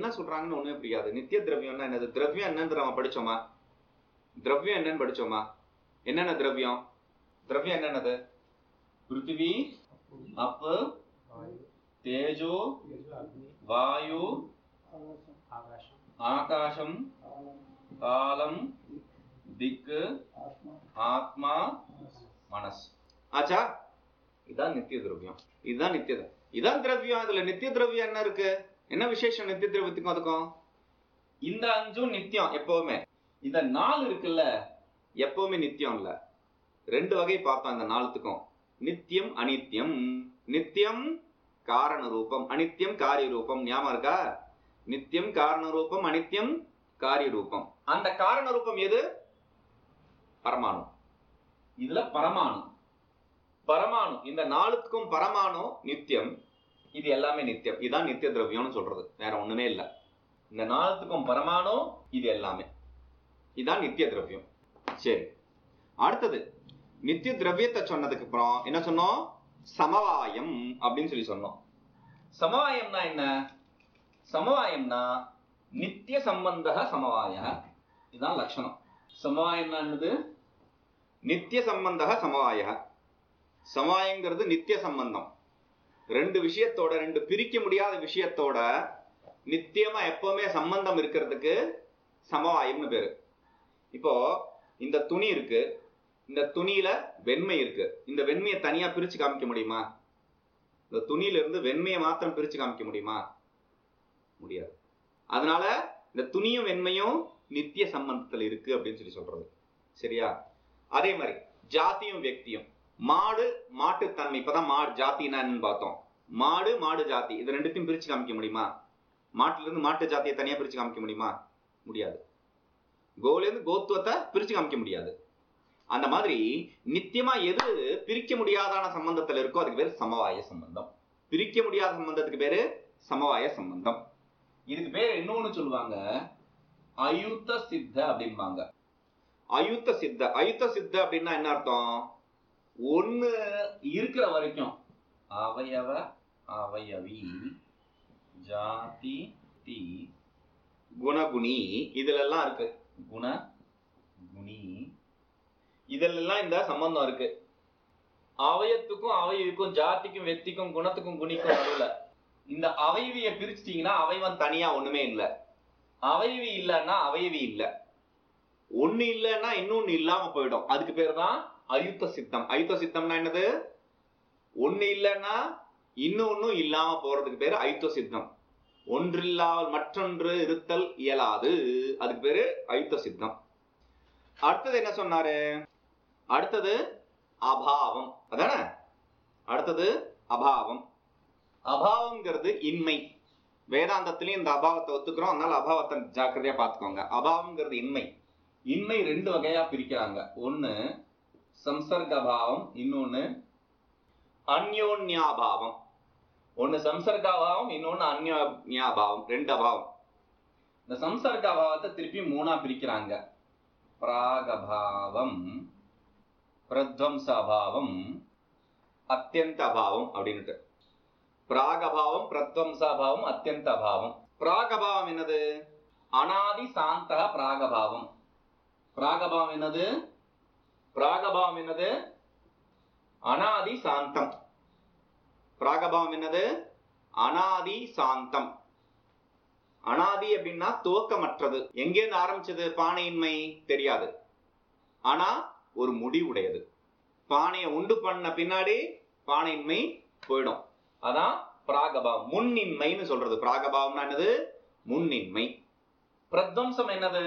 என்ன சொல்றாங்கன்னு ஒண்ணுமே புரியாது. நித்திய திரவியம்னா என்னது? திரவியம் என்னன்னு நம்ம படிச்சோமா? திரவியம் என்னன்னு படிச்சோமா? என்னென்ன திரவியம்? திரவியம் என்னென்னது? பிருத்திவி, அப்பு, தேஜோ, வாயு, ஆகாசம், காலம், திக்கு, ஆத்மா, மனசு. ஆச்சா? இதான் நித்திய திரவியம். இதுதான் நித்திய, இதான் திரவியம். இதுல நித்திய திரவியம் என்ன இருக்கு? என்ன விசேஷம் நித்திய திரவியத்துக்கும் அதுக்கும்? இந்த 5 நித்தியம் எப்பவுமே. இந்த 4 இருக்குல்ல, எப்பவுமே நித்தியம் இல்ல. 2 வகை பார்த்தோம் இந்த 4த்துக்கும். நித்தியம், அனித்தியம். நித்தியம் காரண ரூபம், அனித்தியம் காரிய ரூபம். ஞாபகம் இருக்கா? நித்தியம் காரண ரூபம், அனித்தியம் காரிய ரூபம். அந்த காரண ரூபம் எது? பரமாணு. இதுல பரமாணு, பரமாணு. இந்த 4த்துக்கும் பரமாணு நித்தியம். இது எல்லாமே நித்தியம். இதுதான் நித்திய திரவியம்னு சொல்றது, வேற ஒண்ணுமே இல்ல. இந்த 4த்துக்கும் பரமாணு, இது எல்லாமே. இதுதான் நித்திய திரவியம். சரி, அடுத்தது நித்திய திரவியத்தை சொன்னதுக்கு அப்புறம் என்ன சொன்னோம்? சமவாயம் அப்படின்னு சொல்லி சொன்னோம். சமவாயம்னா என்ன? சமவாயம்னா நித்திய சம்பந்த சமவாய. இதுதான் லட்சணம். சமவாயம்னா என்னது? நித்திய சம்பந்த சமவாய. சமவாயங்கிறது நித்திய சம்பந்தம். 2 விஷயத்தோட, 2 பிரிக்க முடியாத விஷயத்தோட நித்தியமா எப்பவுமே சம்பந்தம் இருக்கிறதுக்கு சமவாயம்னு பேரு. இப்போ இந்த துணி இருக்கு, இந்த துணியில வெண்மை இருக்கு. இந்த வெண்மையை தனியா பிரிச்சு காமிக்க முடியுமா? இந்த துணியில இருந்து வெண்மையை மாத்திரம் பிரிச்சு காமிக்க முடியுமா? முடியாது. அதனால இந்த துணியும் வெண்மையும் நித்திய சம்பந்தத்தில் இருக்கு அப்படின்னு சொல்லி சொல்றது. சரியா? அதே மாதிரி ஜாதியும் வியக்தியும். மாடு மாட்டுத்தன்மை. இப்பதான் ஜாத்தினா என்னன்னு பார்த்தோம். மாடு மாடு ஜாதி, இது 2த்தையும் பிரிச்சு காமிக்க முடியுமா? மாட்டுல இருந்து மாட்டு ஜாத்தியை தனியா பிரிச்சு காமிக்க முடியுமா? முடியாது. கோல இருந்து கோத்துவத்தை பிரிச்சு காமிக்க முடியாது. அந்த மாதிரி நித்தியமா எது பிரிக்க முடியாதான சம்பந்தத்துல இருக்கோ அதுக்கு பேரு சமவாய சம்பந்தம். பிரிக்க முடியாத சம்பந்தத்துக்கு பேரு சமவாய சம்பந்தம். இதுக்கு பேரு இன்னொன்னு சொல்லுவாங்க, அயுத்த சித்த அப்படிம்பாங்க. அயுத்த சித்த. அயுத்த சித்த அப்படின்னா என்ன அர்த்தம்? ஒண்ணு இருக்கிற வரைக்கும் அவயவ, அவயவி, ஜாதி, தி, குணகுணி, இதுல எல்லாம் இருக்கு. குண குணி, இதெல்லாம் இந்த சம்பந்தம் இருக்கு. அவயத்துக்கும் அவயவிக்கும், ஜாதிக்கும் வெக்திக்கும், குணத்துக்கும் குணிக்கும் நடுவுல இந்த அவயவியை பிரிச்சிட்டீங்கன்னா அவயவன் தனியா ஒண்ணுமே இல்ல. அவயவி இல்லைன்னா அவயவி இல்ல. ஒண்ணு இல்லைன்னா இன்னொன்னு இல்லாம போயிடும். அதுக்கு பேர் தான் அயுத்த சித்தம். அயுத்த சித்தம்னா என்னது? ஒண்ணு இல்லைன்னா இன்னொன்னு இல்லாம போறதுக்கு பேரு அயுத்த சித்தம். ஒன்றில்லாமல் மற்றொன்று இருத்தல் இயலாது, அதுக்கு பேரு அயுத்த சித்தம். அடுத்தது என்ன சொன்னாரு? அடுத்தது அபாவம். அதானே? அடுத்தது அபாவம். அபாவம்ங்கிறது இன்மை. வேதாந்தத்திலையும் இந்த அபாவத்தை ஒத்துக்கிறோம். அதனால அபாவத்தை ஜாக்கிரதையா பார்த்துக்கோங்க. அபாவம்ங்கிறது இன்மை. இன்மை 2 வகையா பிரிக்கிறாங்க. ஒண்ணு சம்சர்க அபாவம், இன்னொன்னு அந்யோன்யாபாவம். ஒண்ணு சம்சர்காபாவம், இன்னொன்னு அந்யோன்யாபாவம். 2 அபாவம். இந்த சம்சர்க அபாவத்தை திருப்பி 3ஆ பிரிக்கிறாங்க. பிராகபாவம், பிரத்வம்ச அபாவம், அத்தியந்த அபாவம் அப்படின்னுட்டு. பிராகபாவம், பிரத்வம்ச அபாவம், அத்தியந்த அபாவம். பிராகபாவம் என்னது? அனாதி சாந்த பிராகபாவம். பிராகபாவம் என்னது? பிராகபாவம் என்னது? அனாதி சாந்தம். பிராகபாவம் என்னது? அனாதி சாந்தம். அனாதி அப்படின்னா துவக்கமற்றது. எங்கேருந்து ஆரம்பிச்சது? பானையின்மை தெரியாது, ஆனா ஒரு முடிவுடையது. பானையை உண்டு பண்ண பின்னாடி பானையின்மை போயிடும். அதான் பிராகபாவம். முன்னின்மைன்னு சொல்றது. பிராகபாவம்னா என்னது? முன்னின்மை. பிரத்வம்சம் என்னது?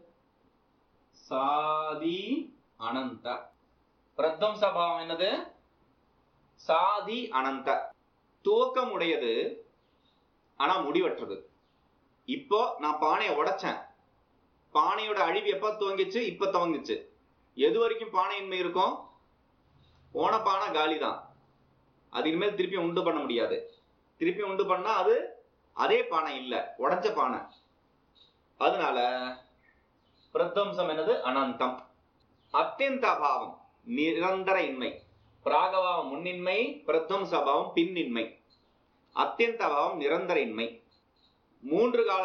சாதி அனந்த. பிரத்வம்ச பாவம் என்னது? சாதி அனந்த. துவக்கம் உடையது, ஆனா முடிவற்றது. இப்போ நான் பானையை உடைச்சேன். பானையோட அழிவு எப்ப துவங்கிச்சு? இப்ப துவங்கிச்சு. எது வரைக்கும் பானையின்மை இருக்கும்? போன பானை காலி தான். அது இனிமேல் திருப்பி உண்டு பண்ண முடியாது. திருப்பி உண்டு பண்ணா அது அதே பானை இல்ல, உடைச்ச பானை. அதனால பிரத்வம்சம் என்னது? அனந்தம். அத்தியந்த அபாவம் நிரந்தர இன்மை. பிராகபாவம் முன்னின்மை, பிரத்வம்ச அபாவம் பின்னின்மை. அத்தியந்த அபாவம் நிரந்தர இன்மை. 3 கால